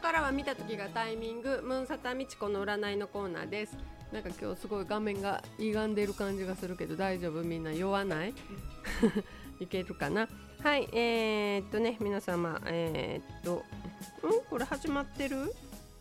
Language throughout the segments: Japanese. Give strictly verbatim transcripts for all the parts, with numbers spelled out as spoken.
からは見た時がタイミング、ムーンサタミチコの占いのコーナーです。なんか今日すごい画面が歪んでる感じがするけど大丈夫？みんな酔わないいけるかな。はい、えー、っとね皆様、えー、っとんこれ始まってる？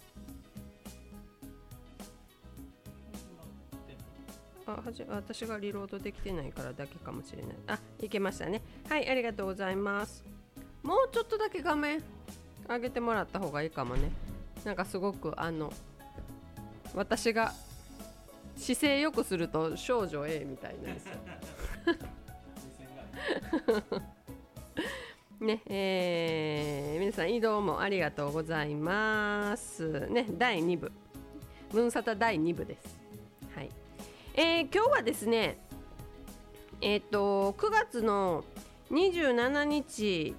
あはじ私がリロードできてないからだけかもしれない。あ、いけましたね。はい、ありがとうございます。もうちょっとだけ画面上げてもらった方がいいかもね。なんかすごくあの私が姿勢よくすると少女 A みたいなやつね、えー、皆さん移動もありがとうございますね。だいに部ムーンサタだいに部です。はい、えー、今日はですねえっとくがつのにじゅうしちにち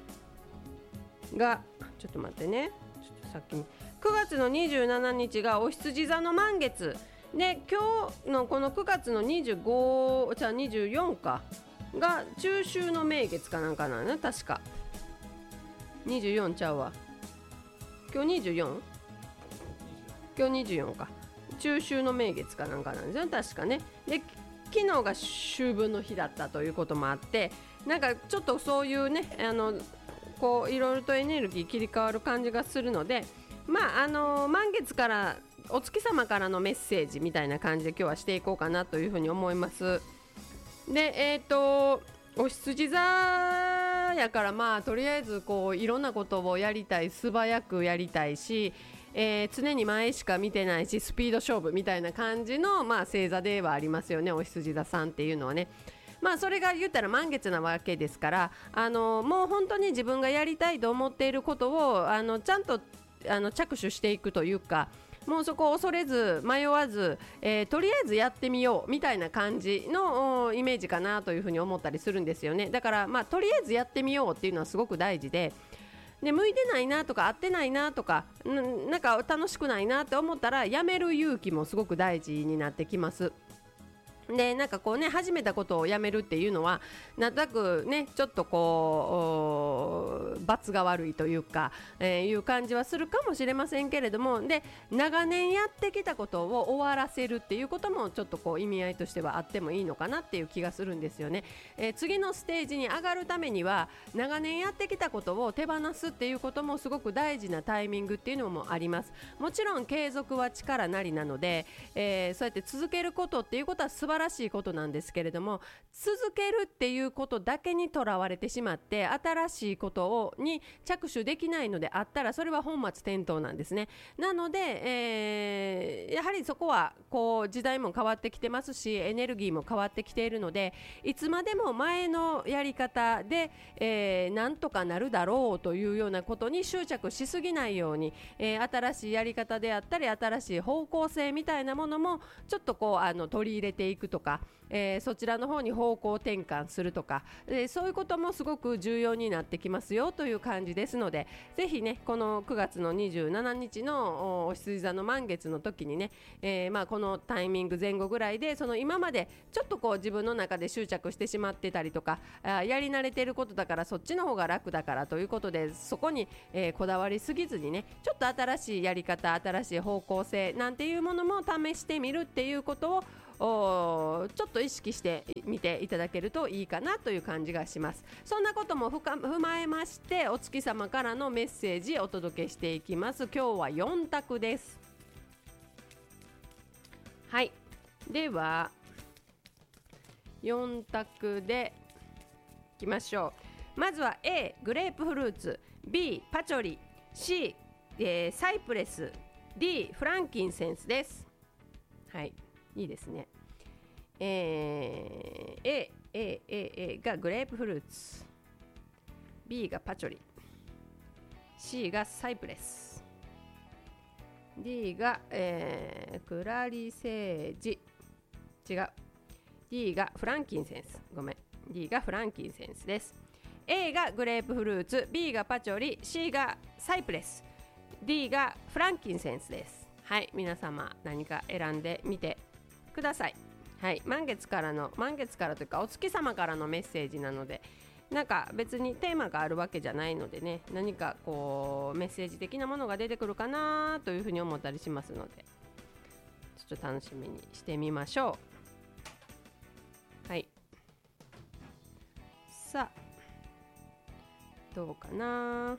がちょっと待ってねちょっと先にくがつのにじゅうしちにちがお羊座の満月で、今日のこのくがつのにじゅうごじゃあにじゅうよっかが中秋の名月かなんかなの確か。にじゅうよんちゃうわ。今日にじゅうよん？今日にじゅうよんか。中秋の名月かなんかなんですよ確かね。で昨日が秋分の日だったということもあって、なんかちょっとそういうねあのこういろいろとエネルギー切り替わる感じがするので、まああの満月からお月様からのメッセージみたいな感じで今日はしていこうかなというふうに思います。でえっとお羊座やからまあとりあえずこういろんなことをやりたい、素早くやりたいし、えー、常に前しか見てないしスピード勝負みたいな感じの、まあ、星座ではありますよね、お羊座さんっていうのはね。まあそれが言ったら満月なわけですから、あのもう本当に自分がやりたいと思っていることをあのちゃんとあの着手していくというか、もうそこを恐れず迷わず、えー、とりあえずやってみようみたいな感じのイメージかなというふうに思ったりするんですよね。だからまあとりあえずやってみようっていうのはすごく大事で、で向いてないなとか合ってないなとか な, なんか楽しくないなって思ったらやめる勇気もすごく大事になってきます。でなんかこうね始めたことをやめるっていうのはなんとなくねちょっとこう罰が悪いというか、えー、いう感じはするかもしれませんけれども、で長年やってきたことを終わらせるっていうこともちょっとこう意味合いとしてはあってもいいのかなっていう気がするんですよね。えー、次のステージに上がるためには長年やってきたことを手放すっていうこともすごく大事なタイミングっていうのもあります。もちろん継続は力なりなので、えー、そうやって続けることっていうことは素晴らしいことなんですけれども、続けるっていうことだけにとらわれてしまって新しいことをに着手できないのであったらそれは本末転倒なんですね。なので、えー、やはりそこはこう時代も変わってきてますしエネルギーも変わってきているので、いつまでも前のやり方で、えー、なんとかなるだろうというようなことに執着しすぎないように、えー、新しいやり方であったり新しい方向性みたいなものもちょっとこうあの取り入れていくとか、えー、そちらの方に方向転換するとか、えー、そういうこともすごく重要になってきますよという感じですので、ぜひねこのくがつのにじゅうしちにちのお羊座の満月の時にね、えーまあ、このタイミング前後ぐらいでその今までちょっとこう自分の中で執着してしまってたりとか、あやり慣れていることだからそっちの方が楽だからということでそこに、えー、こだわりすぎずにね、ちょっと新しいやり方新しい方向性なんていうものも試してみるっていうことをおちょっと意識してみていただけるといいかなという感じがします。そんなことも踏まえましてお月様からのメッセージお届けしていきます。今日はよん択です。はい、ではよん択でいきましょう。まずは A グレープフルーツ、 B パチョリ、 C、えー、サイプレス、 D フランキンセンスです。はい、いいですね。えー、A, A, A, A がグレープフルーツ、 B がパチョリ、 C がサイプレス、 D が、えー、クラリセージ、違う D がフランキンセンス、ごめん D がフランキンセンスです。 A がグレープフルーツ、 B がパチョリ、 C がサイプレス、 D がフランキンセンスです。はい、皆様何か選んでみてください。はい、満月からの満月からというかお月様からのメッセージなのでなんか別にテーマがあるわけじゃないのでね、何かこうメッセージ的なものが出てくるかなというふうに思ったりしますので、ちょっと楽しみにしてみましょう。はい、さあどうかな。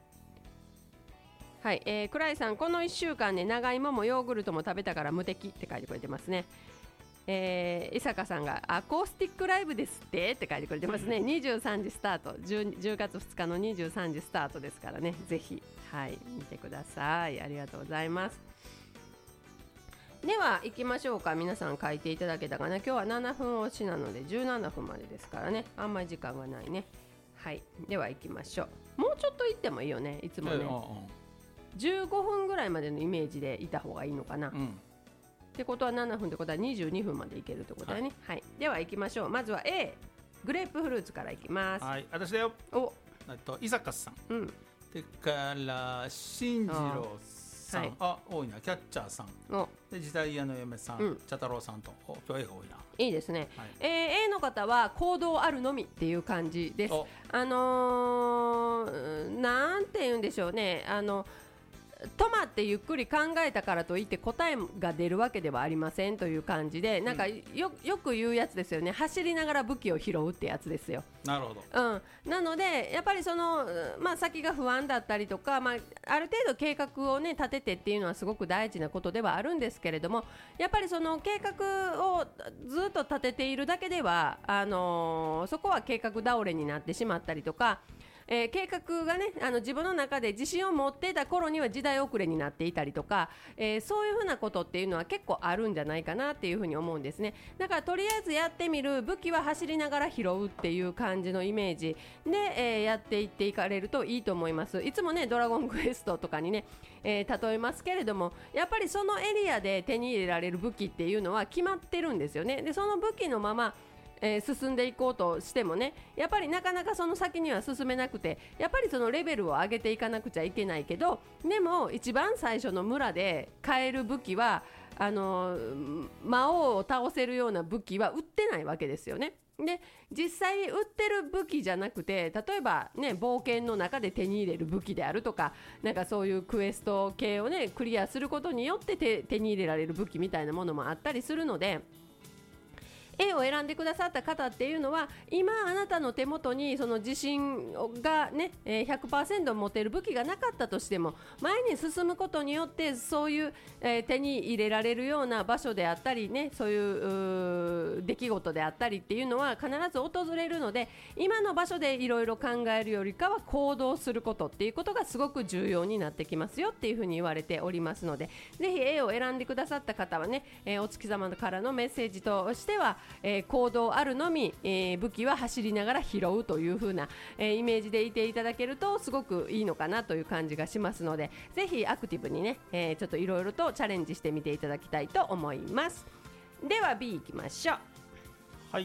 はい、えー、クライさん、このいっしゅうかんで長芋もヨーグルトも食べたから無敵って書いてくれてますね。えー、伊坂さんがアコースティックライブですってって書いてくれてますね。にじゅうさんじスタート、 10, じゅうがつふつかのにじゅうさんじスタートですからね、ぜひ、はい、見てください。ありがとうございます。では行きましょうか。皆さん書いていただけたかな。今日はななふん押しなのでじゅうななふんまでですからね、あんまり時間がないね。はい、では行きましょう。もうちょっと行ってもいいよね、いつもね、えー、じゅうごふんぐらいまでのイメージでいた方がいいのかな、うん、ってことはななふんってことはにじゅうにふんまでいけるってことだよね。はい、はい、では行きましょう。まずは A グレープフルーツからいきます。 はい、私だよ。 おえっと伊坂さん、 うん、 でから進次郎さん、はい、あ多いな。キャッチャーさんおで時代屋の嫁さん、うん、茶太郎さんと今日 A が多いな。 いいですね、 はい、 えー、A の方は行動あるのみっていう感じです。あのー、なんて言うんでしょうね、あの止まってゆっくり考えたからといって答えが出るわけではありませんという感じで、なんか よ, よく言うやつですよね。走りながら武器を拾うってやつですよ。 なるほど、 うん、なのでやっぱりその、まあ、先が不安だったりとか、まあ、ある程度計画を、ね、立ててっていうのはすごく大事なことではあるんですけれども、やっぱりその計画をずっと立てているだけではあのー、そこは計画倒れになってしまったりとか、えー、計画がね、あの自分の中で自信を持っていた頃には時代遅れになっていたりとか、えー、そういうふうなことっていうのは結構あるんじゃないかなっていうふうに思うんですね。だからとりあえずやってみる、武器は走りながら拾うっていう感じのイメージで、えー、やっていっていかれるといいと思います。いつもねドラゴンクエストとかにね、えー、例えますけれども、やっぱりそのエリアで手に入れられる武器っていうのは決まってるんですよね。でその武器のままえー、進んでいこうとしてもね、やっぱりなかなかその先には進めなくて、やっぱりそのレベルを上げていかなくちゃいけないけど、でも一番最初の村で買える武器はあのー、魔王を倒せるような武器は売ってないわけですよね。で実際売ってる武器じゃなくて、例えばね冒険の中で手に入れる武器であるとか、なんかそういうクエスト系をねクリアすることによって手、手に入れられる武器みたいなものもあったりするので、A を選んでくださった方っていうのは、今あなたの手元にその自信がね ひゃくパーセント 持てる武器がなかったとしても、前に進むことによってそういう、えー、手に入れられるような場所であったりね、そういう、う出来事であったりっていうのは必ず訪れるので、今の場所でいろいろ考えるよりかは行動することっていうことがすごく重要になってきますよっていうふうに言われておりますので、ぜひ A を選んでくださった方はね、えー、お月様からのメッセージとしては、えー、行動あるのみ、えー、武器は走りながら拾うという風な、えー、イメージでいていただけるとすごくいいのかなという感じがしますので、ぜひアクティブにね、えー、ちょっといろいろとチャレンジしてみていただきたいと思います。では B いきましょう。 はい、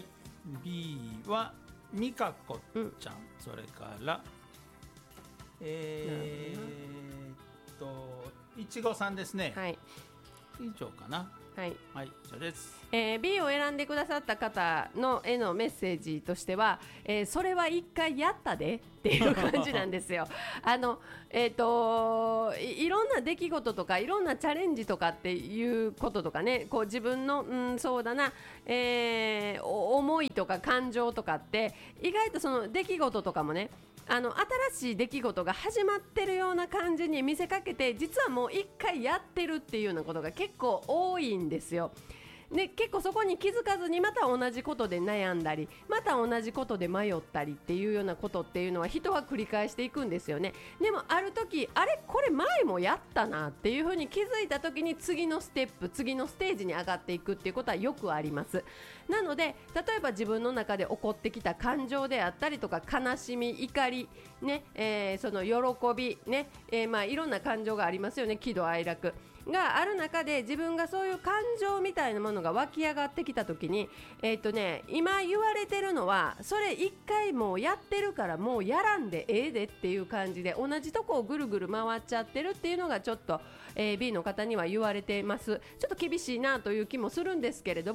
B はみかこちゃん、うん、それからえー、っといちごさんですね。 はい、 以上かな。 はい、 はい、以上です。 えー、B を選んでくださった方のへのメッセージとしては、えー、それは一回やったでっていう感じなんですよ。あの、えーと、い, いろんな出来事とかいろんなチャレンジとかっていうこととかね、こう自分の、うん、そうだな、えー、思いとか感情とかって意外とその出来事とかもね、あの新しい出来事が始まってるような感じに見せかけて、実はもう一回やってるっていうようなことが結構多いんですよ。で結構そこに気づかずにまた同じことで悩んだり、また同じことで迷ったりっていうようなことっていうのは人は繰り返していくんですよね。でもある時、あれこれ前もやったなっていうふうに気づいた時に次のステップ、次のステージに上がっていくっていうことはよくあります。なので例えば自分の中で起こってきた感情であったりとか、悲しみ、怒り、ねえー、その喜び、ねえーまあ、いろんな感情がありますよね。喜怒哀楽がある中で、自分がそういう感情みたいなものが湧き上がってきた時に、えーとね、今言われてるのは、それ一回もうやってるからもうやらんでええでっていう感じで、同じとこをぐるぐる回っちゃってるっていうのがちょっと、えー、B の方には言われてます。ちょっと厳しいなという気もするんですけれども、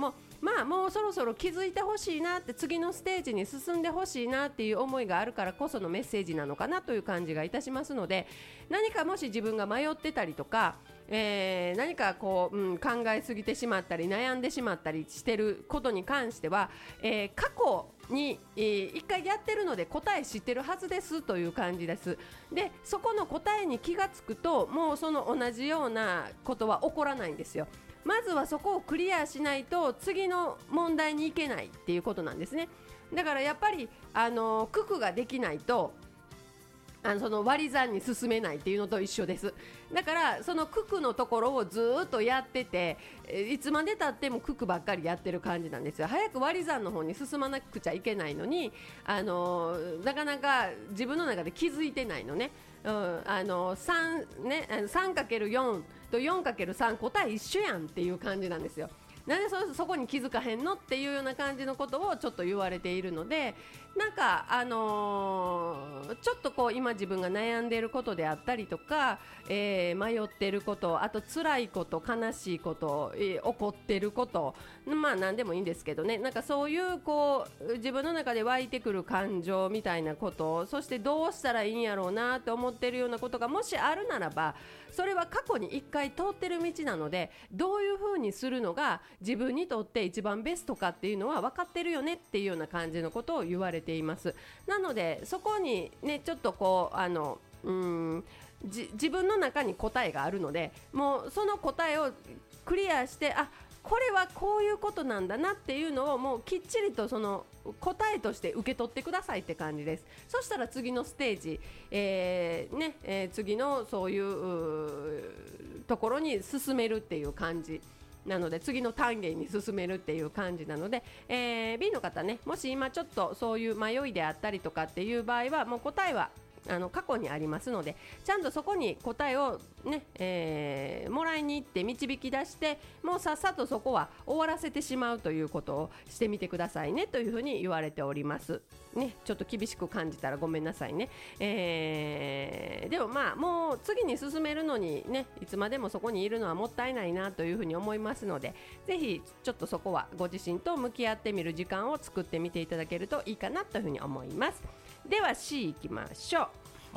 まあもうそろそろ気づいてほしいなって、次のステージに進んでほしいなっていう思いがあるからこそのメッセージなのかなという感じがいたしますので、何かもし自分が迷ってたりとか、えー、何かこう、うん、考えすぎてしまったり悩んでしまったりしてることに関しては、えー、過去に、えー、一回やってるので答え知ってるはずですという感じです。でそこの答えに気がつくと、もうその同じようなことは起こらないんですよ。まずはそこをクリアしないと次の問題に行けないっていうことなんですね。だからやっぱりあの九九ができないとあのその割り算に進めないっていうのと一緒です。だからその九九のところをずっとやってて、いつまでたっても九九ばっかりやってる感じなんですよ。早く割り算の方に進まなくちゃいけないのに、あのなかなか自分の中で気づいてないのね。うん、あの さん, ね さんかけるよん と よんかけるさん 答え一緒やんっていう感じなんですよ。なんで そ, そこに気づかへんのっていうような感じのことをちょっと言われているので、なんかあのー、ちょっとこう今自分が悩んでいることであったりとか、えー、迷っていること、あと辛いこと、悲しいこと、えー、怒ってること、まあ何でもいいんですけどね、なんかそういうこう自分の中で湧いてくる感情みたいなこと、そしてどうしたらいいんやろうなって思ってるようなことがもしあるならば、それは過去に一回通ってる道なので、どういう風にするのが自分にとって一番ベストかっていうのは分かってるよねっていうような感じのことを言われています。なのでそこにねちょっとこうあのうーんじ自分の中に答えがあるので、もうその答えをクリアして、あこれはこういうことなんだなっていうのをもうきっちりとその答えとして受け取ってくださいって感じです。そしたら次のステージ、えーねえー、次のそういうところに進めるっていう感じなので、次の単元に進めるっていう感じなので、えー、B の方ね、もし今ちょっとそういう迷いであったりとかっていう場合は、もう答えはあの過去にありますので、ちゃんとそこに答えをね、えー、もらいに行って導き出して、もうさっさとそこは終わらせてしまうということをしてみてくださいねというふうに言われておりますね。ちょっと厳しく感じたらごめんなさいね、えー、でもまあもう次に進めるのにね、いつまでもそこにいるのはもったいないなというふうに思いますので、ぜひちょっとそこはご自身と向き合ってみる時間を作ってみていただけるといいかなというふうに思います。では C いきましょう。 はい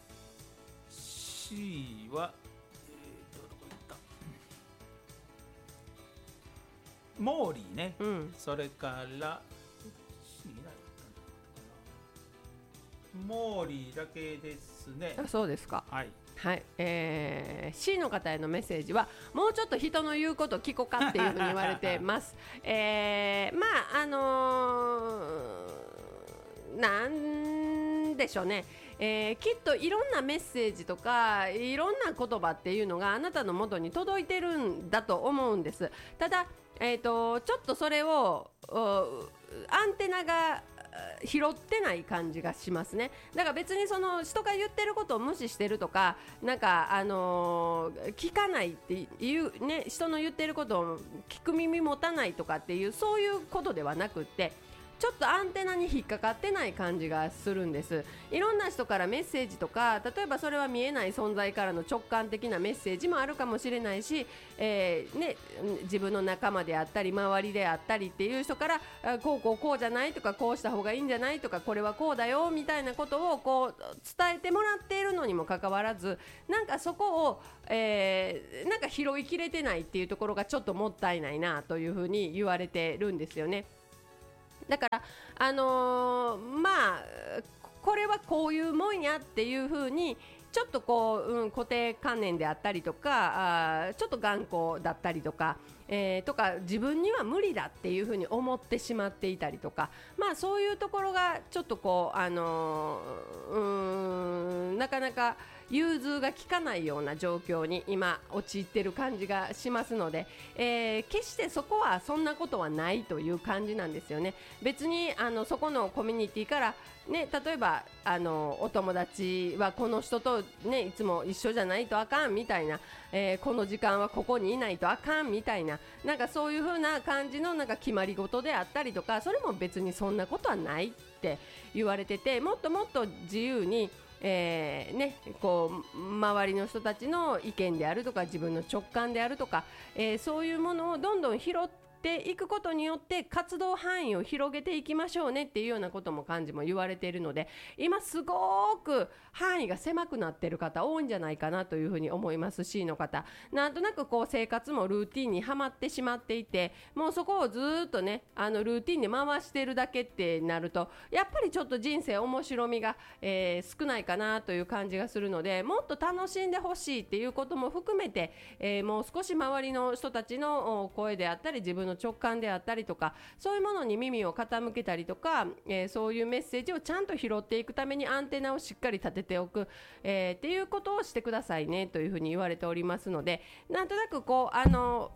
、C は、えー、とどこ行ったモーリーね、うん、それから C なモーリーだけですね。 あ、そうですか。 はい、 はい、えー、C の方へのメッセージは、もうちょっと人の言うこと聞こかっていうふうに言われてます。えー、まああのー、なんでしょうね、えー、きっといろんなメッセージとかいろんな言葉っていうのがあなたの元に届いてるんだと思うんです。ただ、えーと、ちょっとそれをアンテナが拾ってない感じがしますね。だから別にその人が言ってることを無視してるとか、なんかあのー、聞かないっていうね、人の言ってることを聞く耳持たないとかっていう、そういうことではなくって、ちょっとアンテナに引っかかってない感じがするんです。いろんな人からメッセージとか、例えばそれは見えない存在からの直感的なメッセージもあるかもしれないし、えーね、自分の仲間であったり周りであったりっていう人から、こうこうこうじゃないとか、こうした方がいいんじゃないとか、これはこうだよみたいなことをこう伝えてもらっているのにもかかわらず、なんかそこを、えー、なんか拾いきれてないっていうところがちょっともったいないなというふうに言われてるんですよね。だからあのー、まあこれはこういうもんやっていう風にちょっとこう、うん、固定観念であったりとか、あちょっと頑固だったりとか、えー、とか自分には無理だっていう風に思ってしまっていたりとか、まあそういうところがちょっとこうあのー、うーんなかなか融通が利かないような状況に今陥ってる感じがしますので、えー、決してそこはそんなことはないという感じなんですよね。別にあのそこのコミュニティからね、例えばあのお友達はこの人と、ね、いつも一緒じゃないとあかんみたいな、えー、この時間はここにいないとあかんみたいな、なんかそういう風な感じのなんか決まり事であったりとか、それも別にそんなことはないって言われてて、もっともっと自由にえーね、こう周りの人たちの意見であるとか自分の直感であるとか、えー、そういうものをどんどん拾っっていくことによって活動範囲を広げていきましょうねっていうようなことも漢字も言われているので、今すごく範囲が狭くなっている方多いんじゃないかなというふうに思います。 C の方、なんとなくこう生活もルーティンにはまってしまっていて、もうそこをずっとねあのルーティンで回してるだけってなると、やっぱりちょっと人生面白みが、えー、少ないかなという感じがするので、もっと楽しんでほしいっていうことも含めて、えー、もう少し周りの人たちの声であったり自分の直感であったりとか、そういうものに耳を傾けたりとか、えー、そういうメッセージをちゃんと拾っていくためにアンテナをしっかり立てておく、えー、っていうことをしてくださいねというふうに言われておりますので、なんとなくこうあの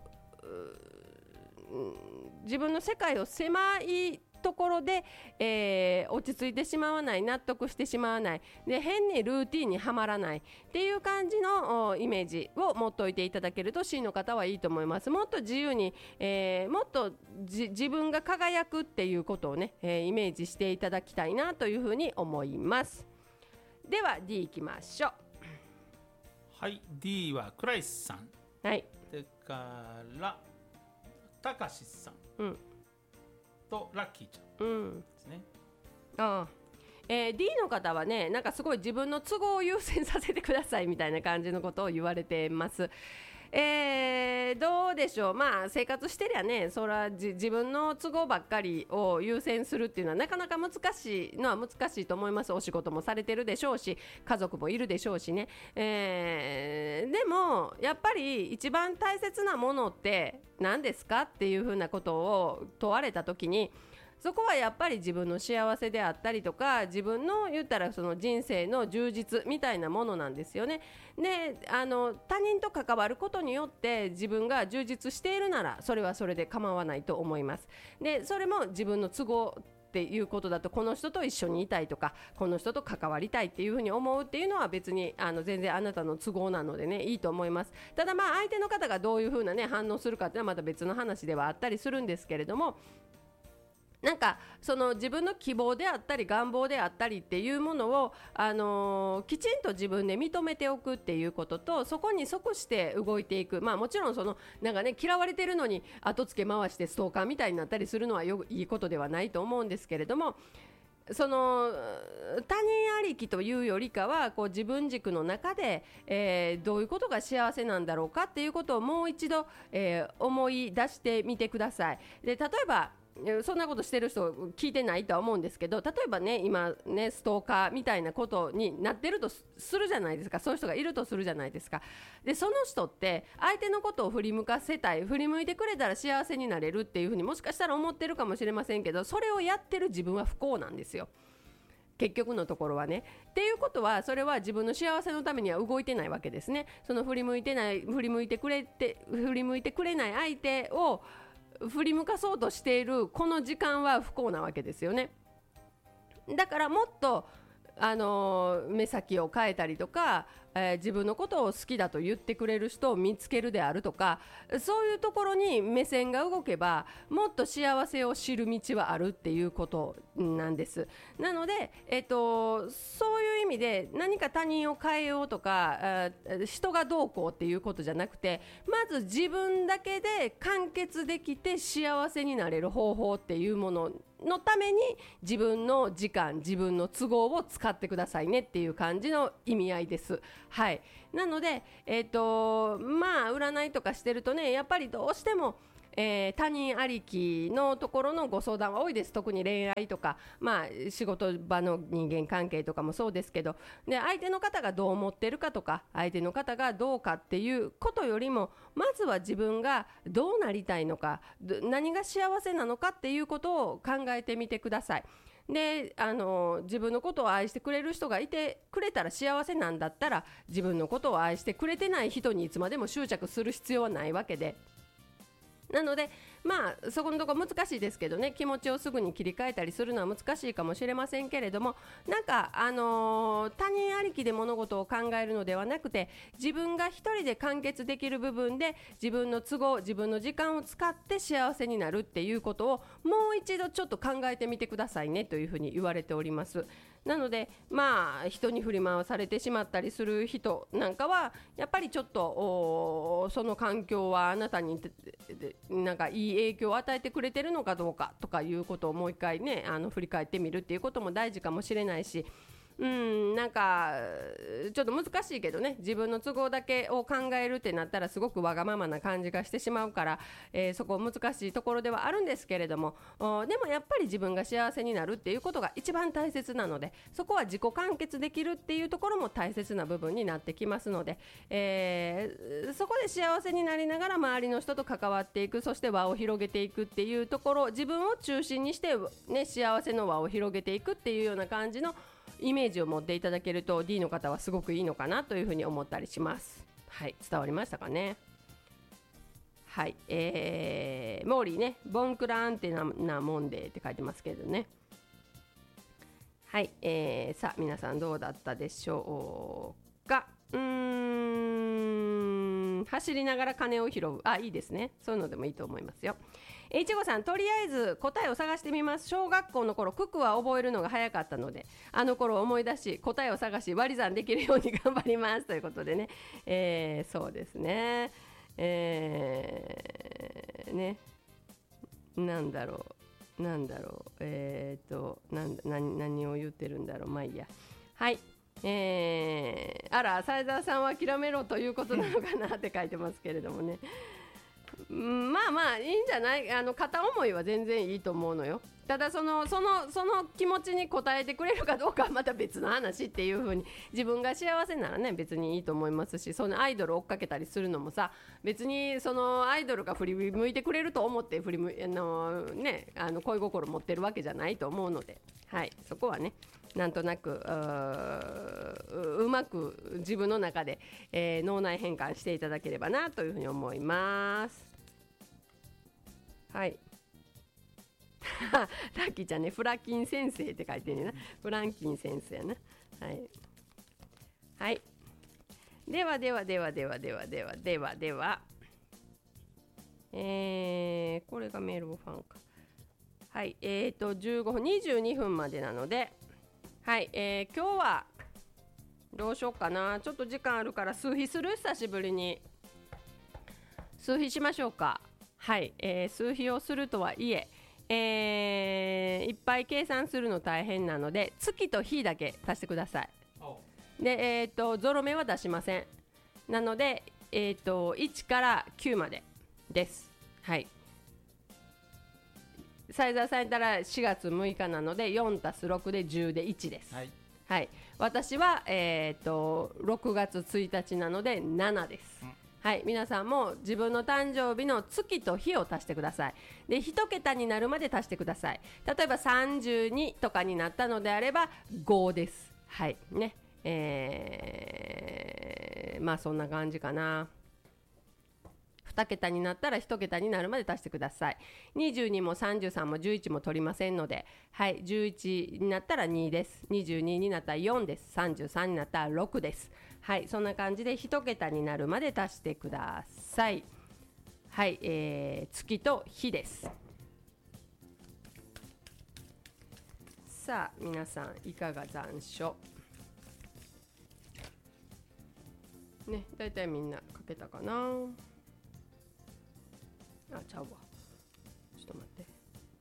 自分の世界を狭いところで、えー、落ち着いてしまわない、納得してしまわないで、変にルーティンにはまらないっていう感じのイメージを持っておいていただけると C の方はいいと思います。もっと自由に、えー、もっとじ自分が輝くっていうことをね、えー、イメージしていただきたいなというふうに思います。では D いきましょう。 はい、 D はクライスさん、 はい、 それからたかしさん、 うん、 とラッキーちゃんですね、 うん、ああ、えー、D の方はね、なんかすごい自分の都合を優先させてくださいみたいな感じのことを言われてます。えー、どうでしょう。まあ生活してりゃね、そらじ自分の都合ばっかりを優先するっていうのはなかなか難しいのは難しいと思います。お仕事もされてるでしょうし、家族もいるでしょうしね、えー、でもやっぱり一番大切なものって何ですかっていうふうなことを問われた時に、そこはやっぱり自分の幸せであったりとか、自分の言ったらその人生の充実みたいなものなんですよね。で、あの他人と関わることによって自分が充実しているならそれはそれで構わないと思います。で、それも自分の都合っていうことだと、この人と一緒にいたいとかこの人と関わりたいっていうふうに思うっていうのは別にあの全然あなたの都合なのでね、いいと思います。ただまあ相手の方がどういうふうなね反応するかっていうのはまた別の話ではあったりするんですけれども、なんかその自分の希望であったり願望であったりっていうものを、あのー、きちんと自分で認めておくっていうことと、そこに即して動いていく、まあもちろんそのなんかね嫌われてるのに後付け回してストーカーみたいになったりするのはよいいことではないと思うんですけれども、その他人ありきというよりかはこう自分軸の中で、えー、どういうことが幸せなんだろうかっていうことをもう一度、えー、思い出してみてください。で、例えばそんなことしてる人聞いてないとは思うんですけど、例えばね今ねストーカーみたいなことになってるとするじゃないですか。そういう人がいるとするじゃないですか。で、その人って相手のことを振り向かせたい、振り向いてくれたら幸せになれるっていうふうにもしかしたら思ってるかもしれませんけど、それをやってる自分は不幸なんですよ、結局のところはね。っていうことはそれは自分の幸せのためには動いてないわけですね。その振り向いてない振り向いてくれて振り向いてくれない相手を振り向かそうとしているこの時間は不幸なわけですよね。だからもっとあのー、目先を変えたりとか、えー、自分のことを好きだと言ってくれる人を見つけるであるとか、そういうところに目線が動けばもっと幸せを知る道はあるっていうことなんです。なので、えっと、そういう意味で何か他人を変えようとか人がどうこうっていうことじゃなくて、まず自分だけで完結できて幸せになれる方法っていうもののために自分の時間自分の都合を使ってくださいねっていう感じの意味合いです。はい、なので、えーとまあ、占いとかしてるとねやっぱりどうしてもえー、他人ありきのところのご相談は多いです。特に恋愛とか、まあ、仕事場の人間関係とかもそうですけど、で相手の方がどう思ってるかとか相手の方がどうかっていうことよりも、まずは自分がどうなりたいのか、何が幸せなのかっていうことを考えてみてください。で、あの自分のことを愛してくれる人がいてくれたら幸せなんだったら、自分のことを愛してくれてない人にいつまでも執着する必要はないわけで、なのでまあそこのところ難しいですけどね、気持ちをすぐに切り替えたりするのは難しいかもしれませんけれども、なんかあのー、他人ありきで物事を考えるのではなくて、自分が一人で完結できる部分で自分の都合自分の時間を使って幸せになるっていうことをもう一度ちょっと考えてみてくださいねというふうに言われております。なのでまあ人に振り回されてしまったりする人なんかはやっぱりちょっとその環境はあなたになんかいい影響を与えてくれてるのかどうかとかいうことをもう一回ねあの振り返ってみるっていうことも大事かもしれないし、うんなんかちょっと難しいけどね、自分の都合だけを考えるってなったらすごくわがままな感じがしてしまうから、えー、そこ難しいところではあるんですけれども、でもやっぱり自分が幸せになるっていうことが一番大切なので、そこは自己完結できるっていうところも大切な部分になってきますので、えー、そこで幸せになりながら周りの人と関わっていく、そして輪を広げていくっていうところ、自分を中心にして、ね、幸せの輪を広げていくっていうような感じのイメージを持っていただけると D の方はすごくいいのかなというふうに思ったりします。はい、伝わりましたかね。はい、えー、モーリーね、ボンクランテななもんでって書いてますけどね。はい、えー、さあ皆さんどうだったでしょうか。うーん、走りながら金を拾う、あ、いいですね、そういうのでもいいと思いますよ。いちごさん、とりあえず答えを探してみます。小学校の頃九九は覚えるのが早かったので、あの頃を思い出し答えを探し割り算できるように頑張りますということでね、えー、そうですね、えー、ねなんだろうなんだろうえーとなん何何を言ってるんだろう、まあいいや。はい、えー、あら斉沢さんは諦めろということなのかなって書いてますけれどもね、まあまあいいんじゃない、あの片思いは全然いいと思うのよ。ただそのそのその気持ちに応えてくれるかどうかはまた別の話っていう風に、自分が幸せならね別にいいと思いますし、そのアイドル追っかけたりするのもさ、別にそのアイドルが振り向いてくれると思って振り向あのねあの恋心持ってるわけじゃないと思うので、はい、そこはねなんとなく う, うまく自分の中で、えー、脳内変換していただければなというふうに思います。はい。ラッキーちゃんね、フラキン先生って書いてるな。フランキン先生やな。はい。はい。ではではではではではではではでは。えー、これがメールボファンか。はい。えーと、じゅうごふん、にじゅうにふんまでなので、はい。えー、今日は、どうしようかな。ちょっと時間あるから数比する？久しぶりに。数比しましょうか。はい、えー、数比をするとはいええー、いっぱい計算するの大変なので月と日だけ足してください。で、えーと、ゾロ目は出しません。なので、えーと、いちからきゅうまでです。はい。サイザーさんやったらしがつむいかなので よんたすろく でじゅうでいちです。はい。はい、私は、えーと、ろくがつついたちなのでななです。うん、はい、皆さんも自分の誕生日の月と日を足してください。で、いち桁になるまで足してください。例えばさんじゅうにとかになったのであればごです。はいね、えー、まあそんな感じかな。に桁になったらいち桁になるまで足してください。にじゅうにもさんじゅうさんもじゅういちも取りませんので、はい、じゅういちになったらにです。にじゅうにになったらよんです。さんじゅうさんになったらろくです。はい、そんな感じでいち桁になるまで足してください。はい、えー、月と日です。さあ皆さんいかが残暑ね、だいたいみんな書けたかな。あ、ちゃうわ、ちょっと待って。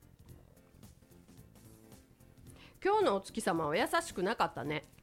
今日のお月様は優しくなかったね。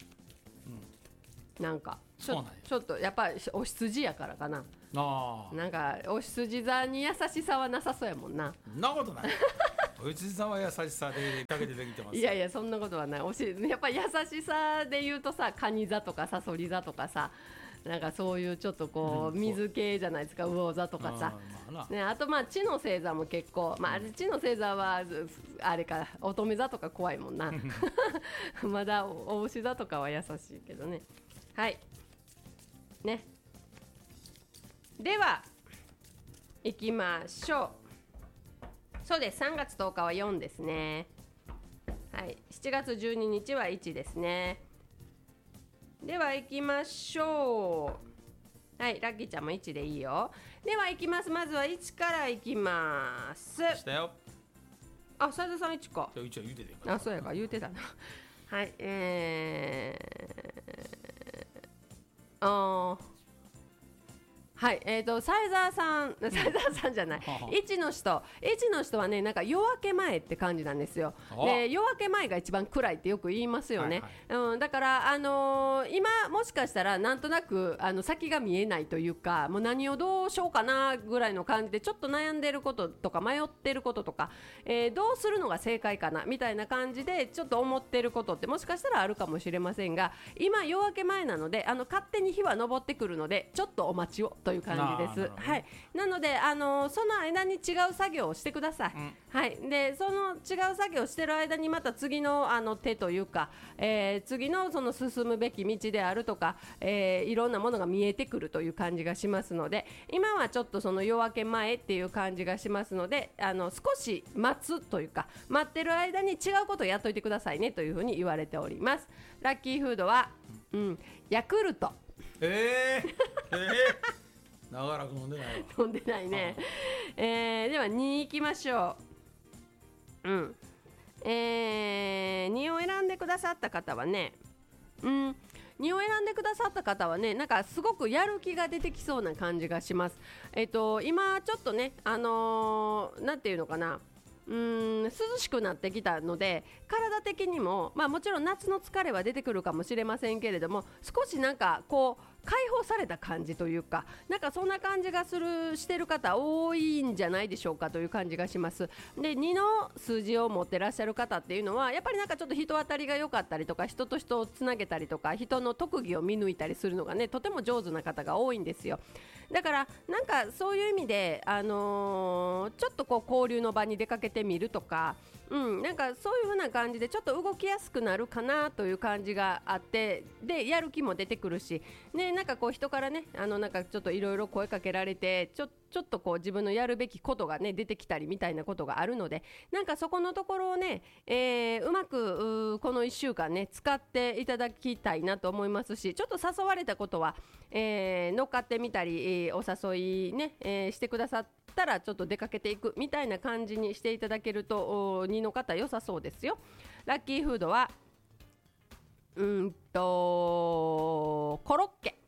うん、なんかち ょ, ちょっとやっぱりお羊やからかな。あ、なんかお羊座に優しさはなさそうやもんな。 そんなことないお羊座は優しさでかけてできてます。 いやいやそんなことはない。おしやっぱり優しさで言うとさ、蟹座とかさそり座とかさ、なんかそういうちょっとこう水系じゃないですか、魚座とかさ、あ、まあね、あとまあ地の星座も結構、まあ、地の星座はあれか乙女座とか怖いもんなまだお牛座とかは優しいけどね。はいね、では行きましょう。そうです、さんがつとおかはよんですね。はい、しちがつじゅうににちはいちですね。では行きましょう。はい、ラッキーちゃんもいちでいいよ。では行きます。まずはいちから行きます。 したよ。 あ、斉田さんいちか。 一応言うてたよ。 あ、そうやか、言うてたなはい、えー、あーはい、えーと、サイザーさん、サイザーさんじゃない、いちの人、いちの人はね、なんか夜明け前って感じなんですよ。で、夜明け前が一番暗いってよく言いますよね。はいはい、うん、だから、あのー、今もしかしたらなんとなくあの先が見えないというか、もう何をどうしようかなぐらいの感じでちょっと悩んでることとか迷ってることとか、えー、どうするのが正解かなみたいな感じでちょっと思ってることってもしかしたらあるかもしれませんが、今夜明け前なので、あの勝手に日は昇ってくるのでちょっとお待ちをという感じです。はい、なので、あのー、その間に違う作業をしてください。うん、はい、でその違う作業をしてる間にまた次のあの手というか、えー、次のその進むべき道であるとか、えー、いろんなものが見えてくるという感じがしますので、今はちょっとその夜明け前っていう感じがしますので、あの少し待つというか、待ってる間に違うことをやっといてくださいねというふうに言われております。ラッキーフードは、うん、ヤクルト。 えー、えー長らく飲んでないわ。 飲んでないね。えー、ではにいきましょう。うん。えー、にを選んでくださった方はね、うん、にを選んでくださった方はね、なんかすごくやる気が出てきそうな感じがします。えっと今ちょっとね、あのー、なんていうのかな。うーん涼しくなってきたので、体的にも、まあ、もちろん夏の疲れは出てくるかもしれませんけれども、少しなんかこう解放された感じというか、なんかそんな感じがするしてる方多いんじゃないでしょうかという感じがします。で、にの数字を持ってらっしゃる方っていうのはやっぱりなんかちょっと人当たりが良かったりとか、人と人をつなげたりとか、人の特技を見抜いたりするのがね、とても上手な方が多いんですよ。だからなんかそういう意味で、あのー、ちょっとこう交流の場に出かけてみるとか、うん、なんかそういう風な感じでちょっと動きやすくなるかなという感じがあって、でやる気も出てくるし、ね、なんかこう人からね、あのなんかちょっといろいろ声かけられて、ちょちょっとこう自分のやるべきことがね出てきたりみたいなことがあるので、なんかそこのところをね、えー、うまくうこのいっしゅうかんね使っていただきたいなと思いますし、ちょっと誘われたことは、えー、乗っかってみたり、えー、お誘いね、えー、してくださったらちょっと出かけていくみたいな感じにしていただけるとにの方良さそうですよ。ラッキーフードはうんとコロッケ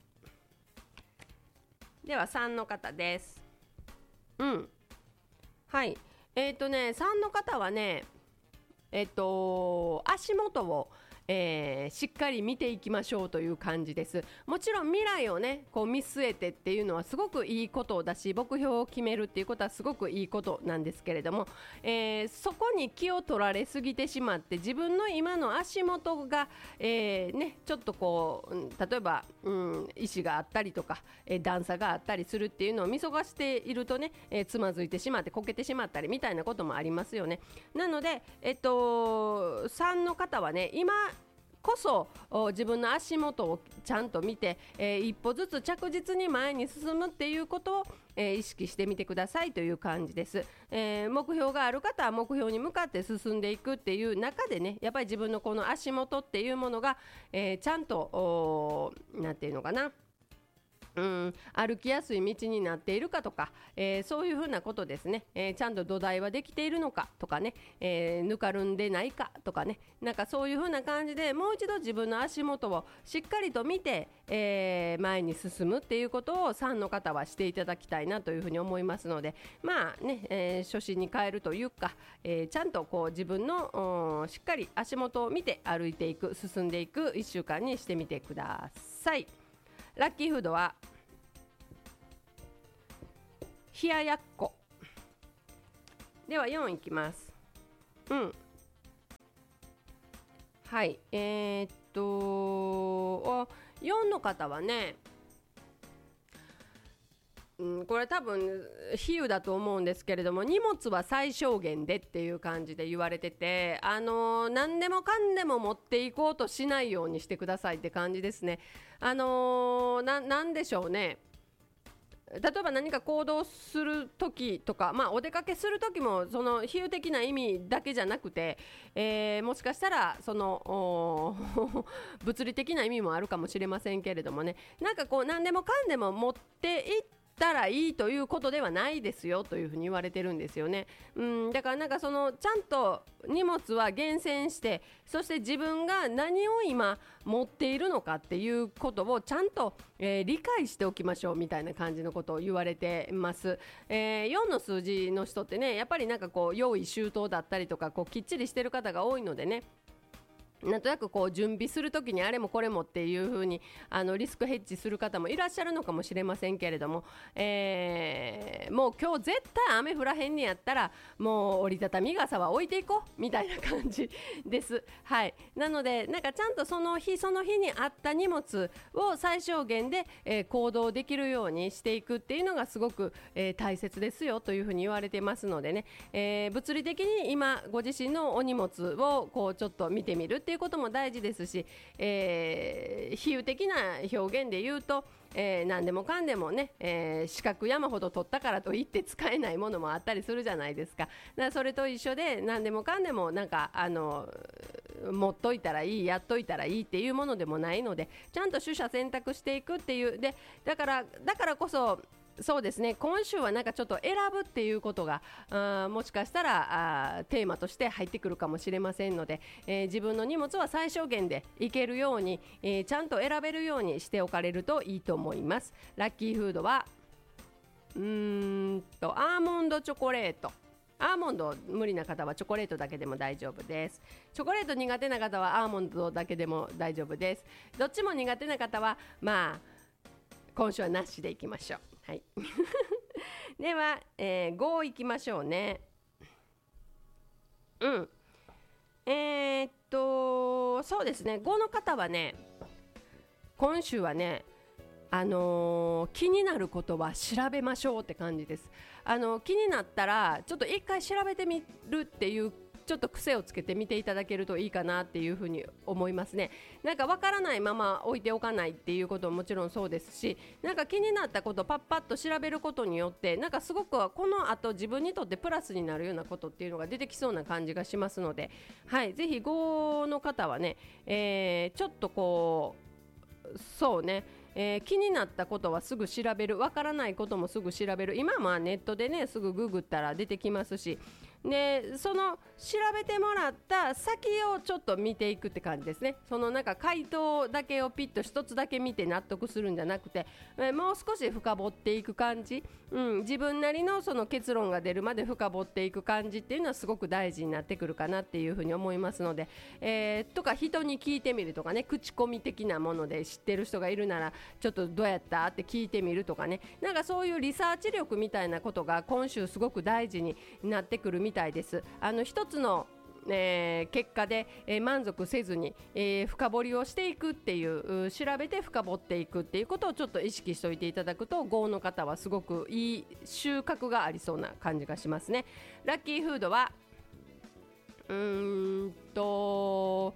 ではさんの方です。うん、はい、えっ、ー、とねさんの方はね、えっ、ー、と足元をえー、しっかり見ていきましょうという感じです。もちろん未来をねこう見据えてっていうのはすごくいいことだし、目標を決めるっていうことはすごくいいことなんですけれども、えー、そこに気を取られすぎてしまって、自分の今の足元が、えーね、ちょっとこう例えば、うん、石があったりとか、えー、段差があったりするっていうのを見逃しているとね、えー、つまずいてしまってこけてしまったりみたいなこともありますよね。なので、えっと、さんの方はね、今こそ自分の足元をちゃんと見て、えー、一歩ずつ着実に前に進むっていうことを、えー、意識してみてくださいという感じです。えー、目標がある方は目標に向かって進んでいくっていう中でね、やっぱり自分のこの足元っていうものが、えー、ちゃんとなんていうのかな、うん、歩きやすい道になっているかとか、えー、そういうふうなことですね、えー、ちゃんと土台はできているのかとかね、えー、ぬかるんでないかとかね、なんかそういうふうな感じでもう一度自分の足元をしっかりと見て、えー、前に進むっていうことをさんの方はしていただきたいなというふうに思いますので、まあね、えー、初心に変えるというか、えー、ちゃんとこう自分のしっかり足元を見て歩いていく、進んでいくいっしゅうかんにしてみてください。ラッキーフードは冷ややっこではよんいきます。うん、はい、えー、っとよんの方はね、うん、これ多分比喩だと思うんですけれども、荷物は最小限でっていう感じで言われてて、あのー、何でもかんでも持っていこうとしないようにしてくださいって感じですね。あのー、な、なんでしょうね、例えば何か行動する時とか、まあ、お出かけする時もその比喩的な意味だけじゃなくて、えー、もしかしたらその物理的な意味もあるかもしれませんけれどもね、なんかこう何でもかんでも持っていったらいいということではないですよというふうに言われてるんですよね。うん、だからなんかそのちゃんと荷物は厳選して、そして自分が何を今持っているのかっていうことをちゃんと、えー、理解しておきましょうみたいな感じのことを言われてます。えー、よんの数字の人ってね、やっぱりなんかこう用意周到だったりとか、こうきっちりしてる方が多いのでね、なんとなくこう準備するときにあれもこれもっていう風にあのリスクヘッジする方もいらっしゃるのかもしれませんけれども、えー、もう今日絶対雨降らへんにやったらもう折りたたみ傘は置いていこうみたいな感じです。はい、なのでなんかちゃんとその日その日にあった荷物を最小限で、えー、行動できるようにしていくっていうのがすごく、えー、大切ですよという風に言われてますのでね、えー、物理的に今ご自身のお荷物をこうちょっと見てみるってっていうことも大事ですし、えー、比喩的な表現で言うと、えー、何でもかんでもね、えー、四角山ほど取ったからといって使えないものもあったりするじゃないですか。だからそれと一緒で何でもかんでもなんかあの持っといたらいい、やっといたらいいっていうものでもないので、ちゃんと取捨選択していくっていうで、だからだからこそそうですね、今週はなんかちょっと選ぶっていうことがあもしかしたらあテーマとして入ってくるかもしれませんので、えー、自分の荷物は最小限でいけるように、えー、ちゃんと選べるようにしておかれるといいと思います。ラッキーフードはうーんとアーモンドチョコレート。アーモンド無理な方はチョコレートだけでも大丈夫です。チョコレート苦手な方はアーモンドだけでも大丈夫です。どっちも苦手な方はまあ今週はなしでいきましょう。はい、では、えー、ごいきましょうね。うんえー、っとそうですね、ごの方はね、今週はね、あのー、気になることは調べましょうって感じです。あの気になったらちょっと一回調べてみるっていうちょっと癖をつけてみていただけるといいかなっていうふうに思いますね。なんかわからないまま置いておかないっていうことももちろんそうですし、なんか気になったことをパッパッと調べることによってなんかすごくこの後自分にとってプラスになるようなことっていうのが出てきそうな感じがしますので、はい、ぜひごの方はね、えー、ちょっとこうそうねえー、気になったことはすぐ調べる、わからないこともすぐ調べる。今はまあネットでねすぐググったら出てきますし、でその調べてもらった先をちょっと見ていくって感じですね。そのなんか回答だけをピッと一つだけ見て納得するんじゃなくて、えー、もう少し深掘っていく感じ、うん、自分なりのその結論が出るまで深掘っていく感じっていうのはすごく大事になってくるかなっていうふうに思いますので、えー、とか人に聞いてみるとかね、口コミ的なもので知ってる人がいるならちょっとどうやったって聞いてみるとかね、なんかそういうリサーチ力みたいなことが今週すごく大事になってくるみたいです。あの一つのえー、結果で、えー、満足せずに、えー、深掘りをしていくっていう調べて深掘っていくっていうことをちょっと意識しておいていただくとごの方はすごくいい収穫がありそうな感じがしますね。ラッキーフードはうーんと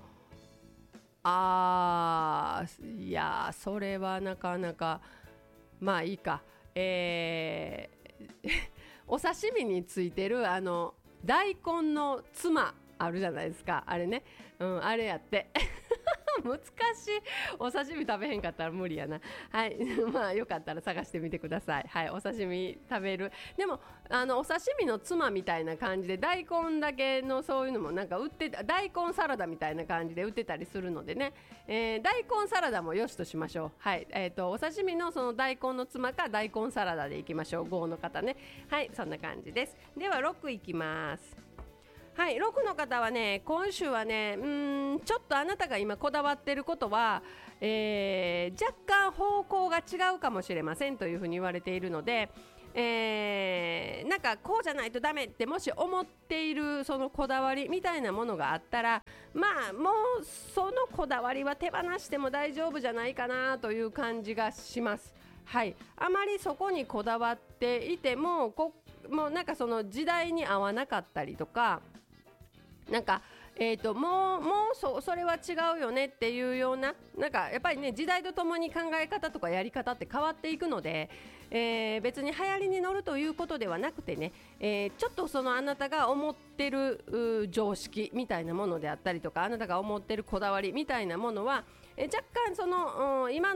あーいやそれはなかなかまあいいか、えー、お刺身についてるあの大根のつまあるじゃないですか、あれね、うん、あれやって難しい、お刺身食べへんかったら無理やな。はいまあよかったら探してみてください。はい、お刺身食べる、でもあのお刺身のつまみたいな感じで大根だけのそういうのもなんか売って大根サラダみたいな感じで売ってたりするのでね、えー、大根サラダもよしとしましょう。はい、えーとお刺身のその大根のつまか大根サラダでいきましょう。ごの方ね、はい、そんな感じです。ではろくいきます。はい、ろくの方はね、今週はね、うーんちょっとあなたが今こだわってることは、えー、若干方向が違うかもしれませんというふうに言われているので、えー、なんかこうじゃないとダメってもし思っているそのこだわりみたいなものがあったら、まあもうそのこだわりは手放しても大丈夫じゃないかなという感じがします。はい、あまりそこにこだわっていてもこもうなんかその時代に合わなかったりとか、なんかえーと、もう、もう そ, それは違うよねっていうような、なんかやっぱりね時代とともに考え方とかやり方って変わっていくので、えー、別に流行りに乗るということではなくてね、えー、ちょっとそのあなたが思ってる常識みたいなものであったりとか、あなたが思ってるこだわりみたいなものは、えー、若干その、うん、今の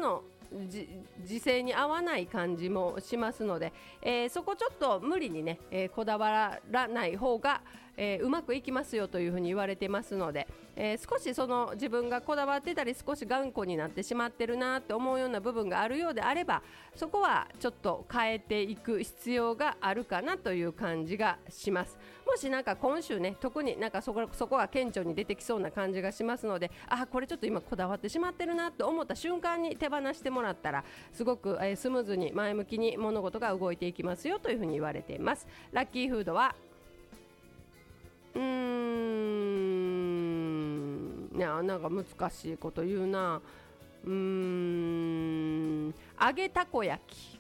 じ時勢に合わない感じもしますので、えー、そこちょっと無理にね、えー、こだわらない方が、えー、うまくいきますよというふうに言われてますので、えー、少しその自分がこだわってたり少し頑固になってしまってるなって思うような部分があるようであれば、そこはちょっと変えていく必要があるかなという感じがします。もしなんか今週ね、特になんかそこ、そこが顕著に出てきそうな感じがしますので、あ、これちょっと今こだわってしまってるなと思った瞬間に手放してもらったらすごく、えー、スムーズに前向きに物事が動いていきますよというふうに言われています。ラッキーフードはうーんいやなんか難しいこと言うな。うーん揚げたこ焼き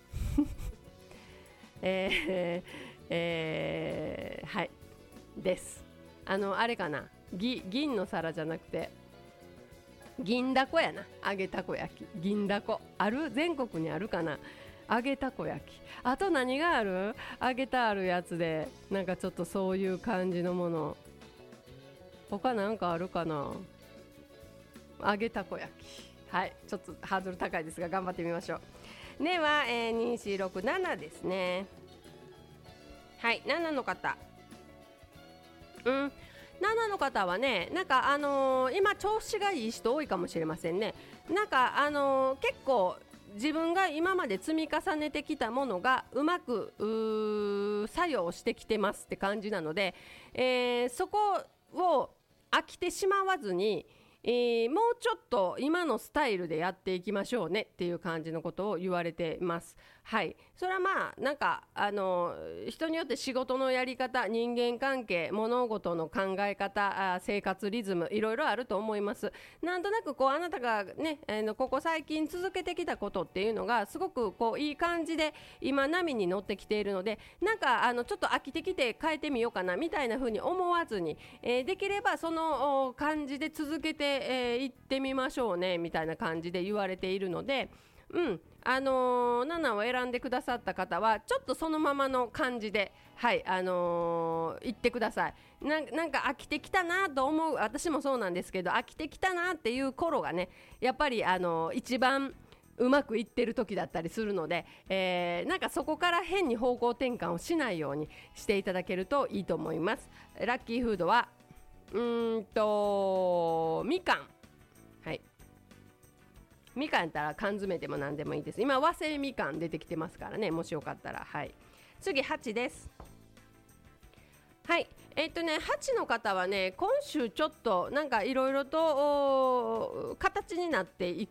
えー、えー、はいですあのあれかな、ぎ銀の皿じゃなくて銀だこやな。揚げたこ焼き銀だこある、全国にあるかな、揚げたこ焼き。あと何がある、揚げたあるやつでなんかちょっとそういう感じのもの、他なんかあるかな。揚げたこ焼き、はい、ちょっとハードル高いですが頑張ってみましょう。では、えー、に、し、ろく、ななですね。はい、ななの方、うんななの方はね、なんかあのー、今調子がいい人多いかもしれませんね。なんかあのー、結構自分が今まで積み重ねてきたものがうまくう作用してきてますって感じなので、えー、そこを飽きてしまわずに、えー、もうちょっと今のスタイルでやっていきましょうねっていう感じのことを言われています。はい、それはまあなんかあの人によって仕事のやり方、人間関係、物事の考え方、生活リズムいろいろあると思います。なんとなくこうあなたがね、あのここ最近続けてきたことっていうのがすごくこういい感じで今波に乗ってきているので、なんかあのちょっと飽きてきて変えてみようかなみたいな風に思わずに、えー、できればその感じで続けてえー、行ってみましょうねみたいな感じで言われているので、うんあのー、ななを選んでくださった方はちょっとそのままの感じで、はいあのー、言ってください。な, なんか飽きてきたなと思う、私もそうなんですけど、飽きてきたなっていう頃がね、やっぱり、あのー、一番うまくいってる時だったりするので、えー、なんかそこから変に方向転換をしないようにしていただけるといいと思います。ラッキーフードはうーんとみかん、はい、みかんやったら缶詰でも何でもいいです。今和製みかん出てきてますからね、もしよかったら。はい、次はちです。はいえー、っとねはちの方はね、今週ちょっとなんかいろいろと形になってい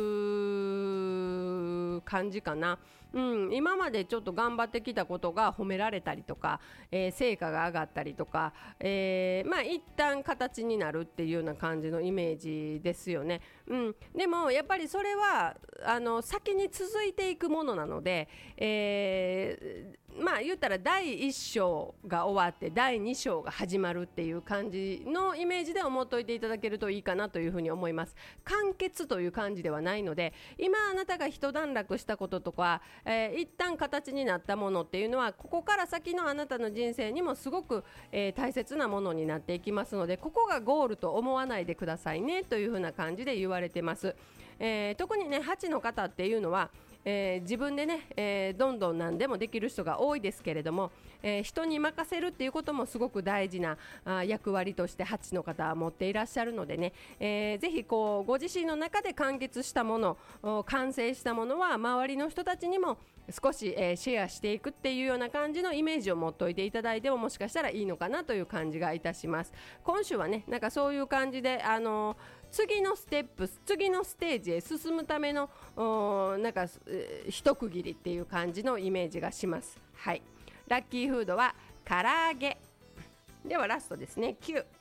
く感じかな。うん、今までちょっと頑張ってきたことが褒められたりとか、えー、成果が上がったりとか、えー、まあ一旦形になるっていうような感じのイメージですよね。うん、でもやっぱりそれはあの先に続いていくものなので、えーまあ言ったらだいいっ章が終わってだいに章が始まるっていう感じのイメージで思っておいていただけるといいかなというふうに思います。完結という感じではないので、今あなたが一段落したこととか、えー、一旦形になったものっていうのはここから先のあなたの人生にもすごく、えー、大切なものになっていきますので、ここがゴールと思わないでくださいねというふうな感じで言われてます。えー、特にねはちの方っていうのはえー、自分でね、えー、どんどん何でもできる人が多いですけれども、えー、人に任せるっていうこともすごく大事なあ役割としてはちの方は持っていらっしゃるのでね、えー、ぜひこうご自身の中で完結したもの、完成したものは周りの人たちにも少し、えー、シェアしていくっていうような感じのイメージを持っておいていただいてももしかしたらいいのかなという感じがいたします。今週はねなんかそういう感じで、あのー次のステップ、次のステージへ進むためのなんか、えー、一区切りっていう感じのイメージがします。はい、ラッキーフードは唐揚げではラストですね。きゅう、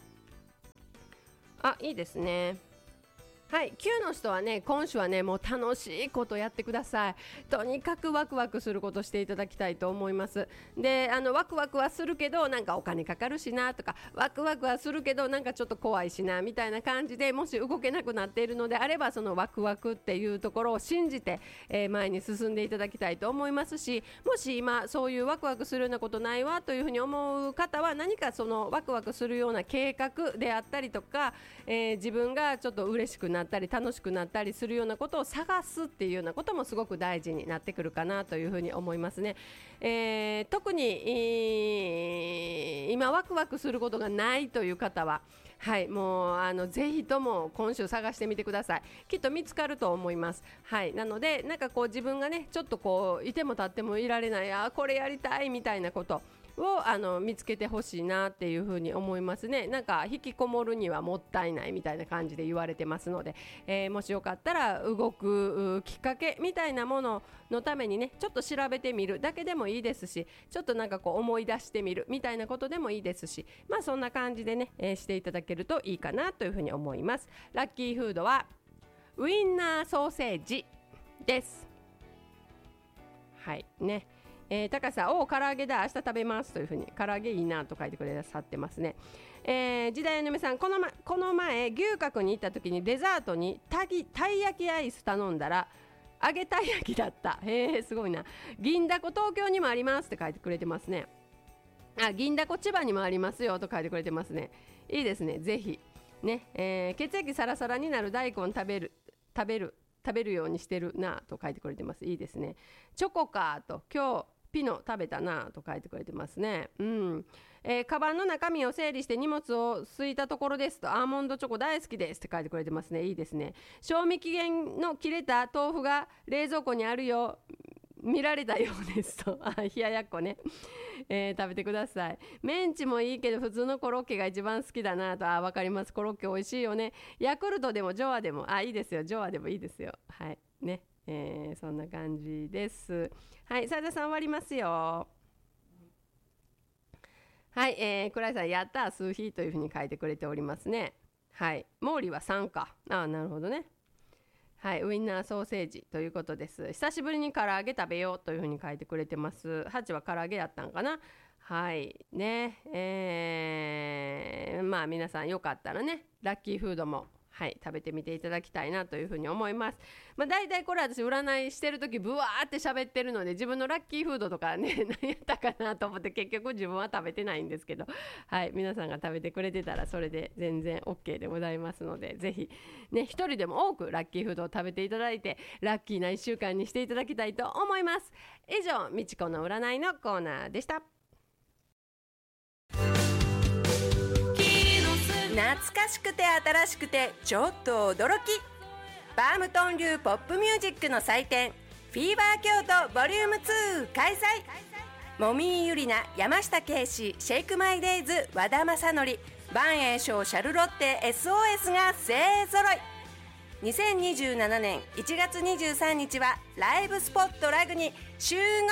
あ、いいですね。はい、きゅうの人はね今週はねもう楽しいことやってください。とにかくワクワクすることしていただきたいと思います。であのワクワクはするけどなんかお金かかるしなとか、ワクワクはするけどなんかちょっと怖いしなみたいな感じで、もし動けなくなっているのであればそのワクワクっていうところを信じて、えー、前に進んでいただきたいと思いますし、もし今そういうワクワクするようなことないわというふうに思う方は何かそのワクワクするような計画であったりとか、えー、自分がちょっと嬉しくななったり楽しくなったりするようなことを探すっていうようなこともすごく大事になってくるかなというふうに思いますね。えー、特に、えー、今ワクワクすることがないという方は、はい、もうあのぜひとも今週探してみてください。きっと見つかると思います。はい、なのでなんかこう自分がねちょっとこういても立ってもいられない、あこれやりたいみたいなことをあの見つけてほしいなっていうふうに思いますね。なんか引きこもるにはもったいないみたいな感じで言われてますので、えー、もしよかったら動くきっかけみたいなもののためにねちょっと調べてみるだけでもいいですし、ちょっとなんかこう思い出してみるみたいなことでもいいですし、まあそんな感じでね、えー、していただけるといいかなというふうに思います。ラッキーフードはウインナーソーセージです。はいね、えー、高さん、お唐揚げだ、明日食べますというふうに、唐揚げいいなと書いてくださってますね。えー、時代の嫁さん、この、ま、この前牛角に行った時にデザートにたぎたい焼きアイス頼んだら揚げたい焼きだった。へえ、すごいな。銀だこ東京にもありますって書いてくれてますね。あ、銀だこ千葉にもありますよと書いてくれてますね。いいですね、ぜひね、えー、血液サラサラになる大根食べる食べる食べるようにしてるなと書いてくれてます。いいですね。チョコかと、今日ピノ食べたなと書いてくれてますね。うん、えー、カバンの中身を整理して荷物をすいたところですと、アーモンドチョコ大好きですって書いてくれてますね。いいですね。賞味期限の切れた豆腐が冷蔵庫にあるよ、見られたようですと。あ、冷ややっこね、えー、食べてください。メンチもいいけど普通のコロッケが一番好きだなと。あ、わかります。コロッケ美味しいよね。ヤクルトでもジョアでも、あ、いいですよ、ジョアでもいいですよ。はいね、えー、そんな感じです。はい、斉田さん終わりますよ。はい、えー、倉井さん、やったー数日というふうに書いてくれておりますね。はい、毛利はさんか。あ、なるほどね。はい、ウインナーソーセージということです。久しぶりに唐揚げ食べようというふうに書いてくれてます。はちは唐揚げやったんかな。はいね、えー、まあ皆さんよかったらね、ラッキーフードもはい、食べてみていただきたいなというふうに思います。まあ、だいたいこれ私占いしてる時ブワーって喋ってるので、自分のラッキーフードとかね何やったかなと思って結局自分は食べてないんですけど、はい、皆さんが食べてくれてたらそれで全然 OK でございますので、ぜひね一人でも多くラッキーフードを食べていただいてラッキーないっしゅうかんにしていただきたいと思います。以上、みちこの占いのコーナーでした。 懐かしくて新しくてちょっと驚き、バームトン流ポップミュージックの祭典フィーバー京都ボリュームツー開催。もみーゆりな、山下圭史、シェイクマイデイズ、和田正則、万栄翔、シャルロッテ エスオーエス が勢ぞろい。にせんにじゅうななねんいちがつにじゅうさんにちはライブスポットラグに集合。